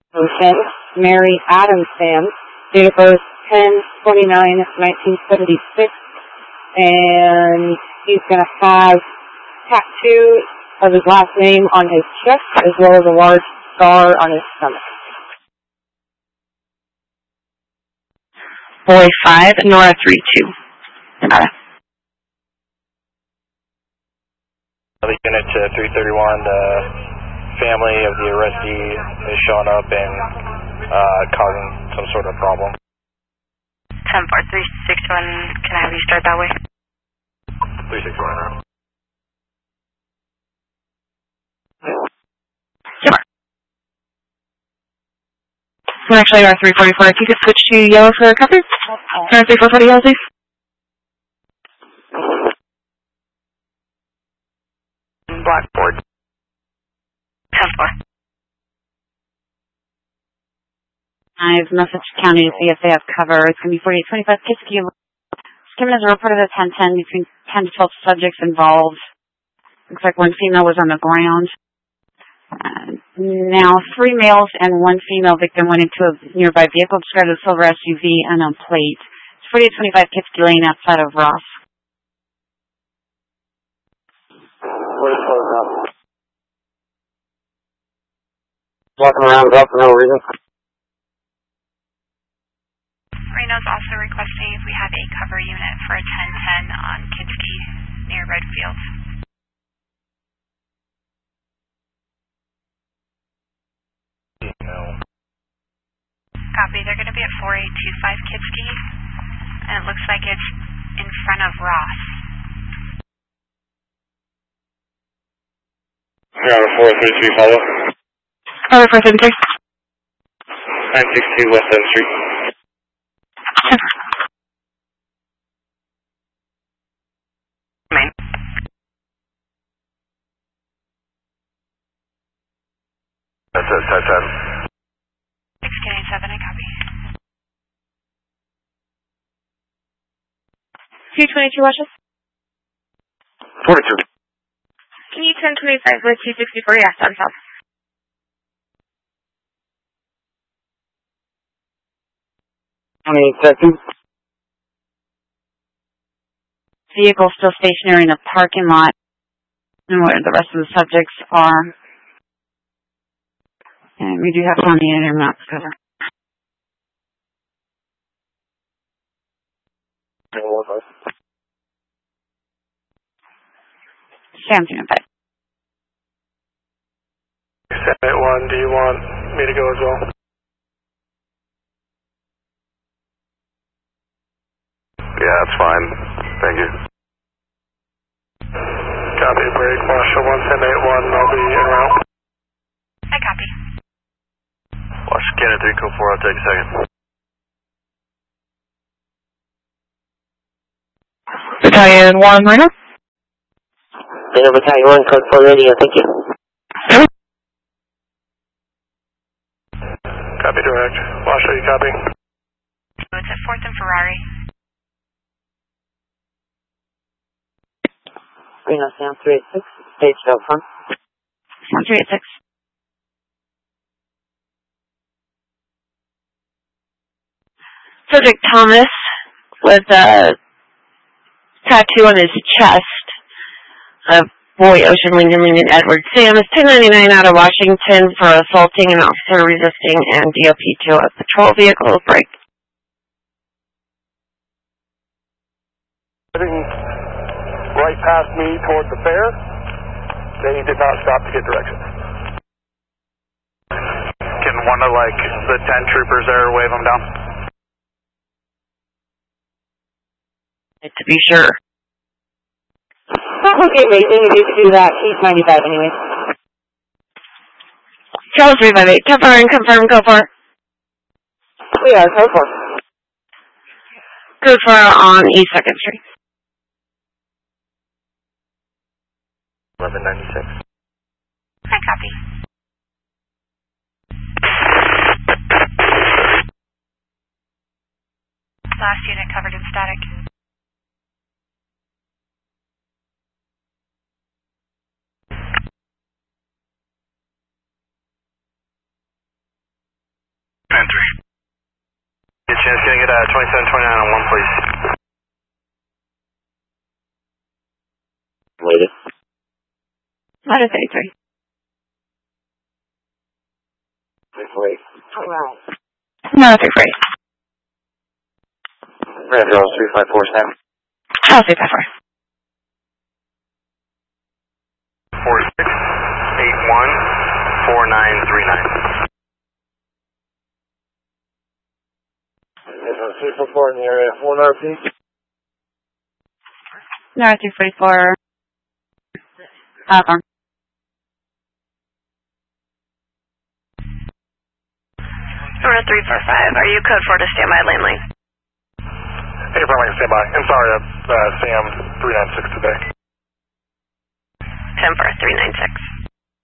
Person, Mary Adams Sam, date of birth 10/29/1976, and he's going to have tattoo of his last name on his chest as well as a large scar on his stomach. Boy 5, Nora 32. Nevada. The unit to 331, the family of the arrestee is showing up and causing some sort of problem. 10-4-361, can I have you start that way? 361 now. Sure. So actually, our 344, if you could switch to yellow for coverage. Our 3440 yellow, please. Blackboard. 10-4. I've messaged county to see if they have cover. It's going to be 4825 Kiski. Given as a report of a 1010, between 10 to 12 subjects involved. Looks like one female was on the ground. Now, 3 males and 1 female victim went into a nearby vehicle described as a silver SUV and on plate. It's 4825 Kiski Lane outside of Ross. Walking around for no reason. Reno's also requesting if we have a cover unit for a 1010 on Kitski near Redfield. No. Copy. They're going to be at 4825 Kitski, and it looks like it's in front of Ross. Ground 433 follow. 473. 962 West 7th Street. Main. That's it, 1010. 1687, I copy. 222 watches. 42. Can you 1025 with 264? Yeah, south. Any seconds? Vehicle still stationary in the parking lot. And where the rest of the subjects are. And we do have on the other maps cover. Sam 295. 781, do you want me to go as well? Yeah, that's fine. Thank you. Copy, break, Marshall 11081, I'll be en route. I copy. Watch Cannon 3 code 4, I'll take a second. Battalion 1, Reno. Reno Battalion 1, code 4 radio, thank you. Copy direct. Marshall, you copy? It's at 4th and Ferrari. Reno Sam 386, stage out front. Sam 386. Subject Thomas with a tattoo on his chest of Boy Ocean Lincoln Edward Sam is 1099 out of Washington for assaulting an officer resisting and DOP to a patrol vehicle break. Heading right past me toward the fair. They did not stop to get directions. Can one of the 10 troopers there wave them down? To be sure. Okay, racing, if you could do that, East 95 anyways. Charles 358, confirm, go for it. We are, code 4. Go for it on East 2nd Street. 1196. I copy. Last unit covered in static. Units, can I get 2729 on 1, please? Waited. Ladder 33. Wait. No, 33. Red Rose 3547. I'll say that first. 46814939. This is 344 in the area. 1 RP. No, 244. Platform. Florida 345, are you code 4 to standby lane? Hey, if I can stand by. I'm sorry, Sam 396 today. 10 for 396.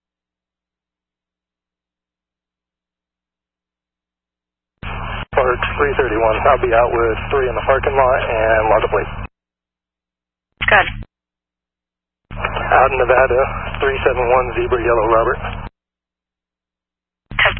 Park 331. I'll be out with 3 in the parking lot and log a plate. Good. Out in Nevada, 371 Zebra Yellow Robert. Good.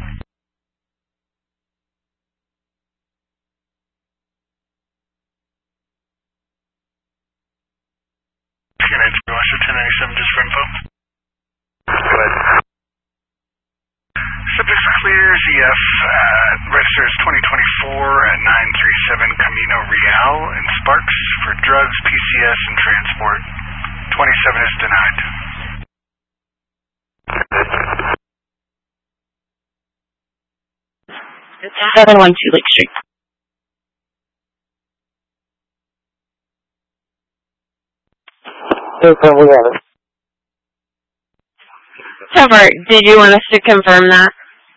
Roger 1097, just for info. Go ahead. Subject's clear, ZF, registers 2024 at 937 Camino Real in Sparks for drugs, PCS, and transport. 27 is denied. 712 Lake Street. We got it. Trevor, did you want us to confirm that?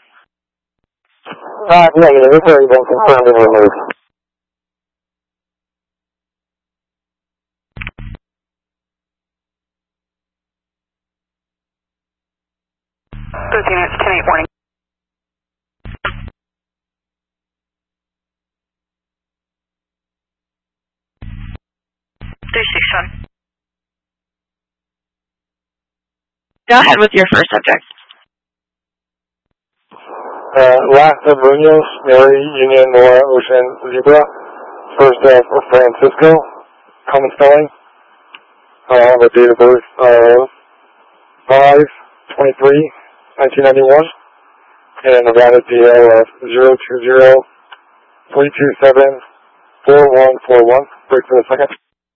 Negative. It's already been confirmed and removed. Units, 10-8 warning. 361. Go ahead with your first subject. Last of Munoz, Mary, Union, Nora, Ocean, Zebra. First of Francisco, common spelling. The date of birth of 5/23/1991. And Nevada DL of 020-327-4141. Break for a second.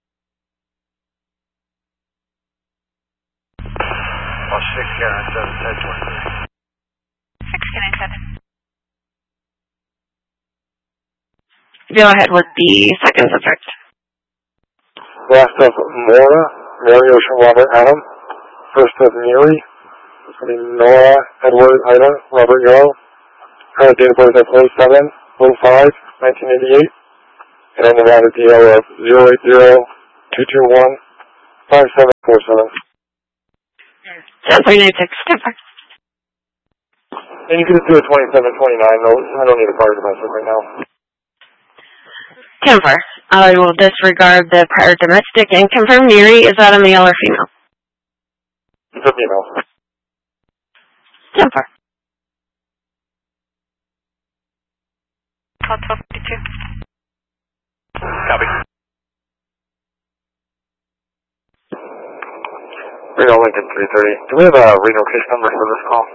Oh, 697, 697. Go ahead with the second subject. Last of Mora, Mary, Ocean, Robert, Adam. First of Neary, Nora, Edward, Ida, Robert, Earl. Her date of birth of 07/05/1988. And Nevada DL of 080-221-5747. 10.96. Confirm. And you can just do a 2729. No, I don't need a prior domestic right now. Confirm. I will disregard the prior domestic and confirm Miri. Is that a male or female? It's a female. Confirm. Call 1252. Copy. Reno Lincoln 330. Do we have a relocation number for this call?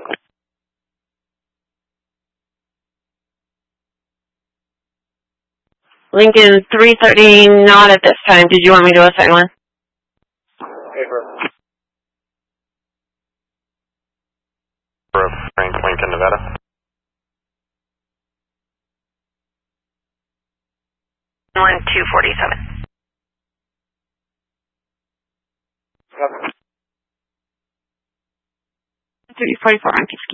Lincoln 330, not at this time. Did you want me to assign one? Paper. Frank, Lincoln, Nevada. 1247. Yep. 344 on Kiski.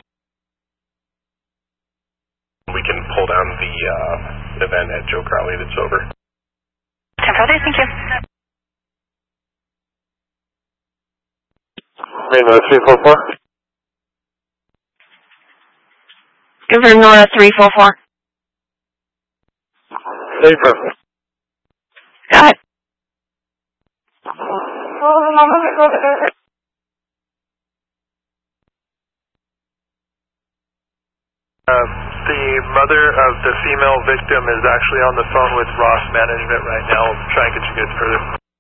We can pull down the event at Joe Crowley that's over. 10-4, thank you. Reno 344. Confirm Nora 344. Paper. Go ahead. The mother of the female victim is actually on the phone with Ross Management right now. We'll try and get you guys further.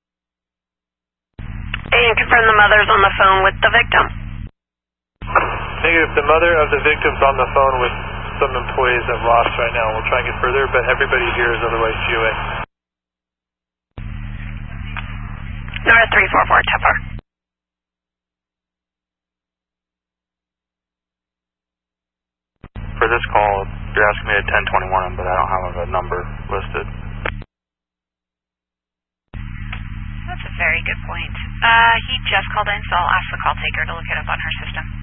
And confirm the mother's on the phone with the victim. Negative. The mother of the victim's on the phone with some employees at Ross right now. We'll try and get further, but everybody here is otherwise GOA. North 344, Tepar. For this call, you're asking me a 1021, but I don't have a number listed. That's a very good point. He just called in, so I'll ask the call taker to look it up on her system.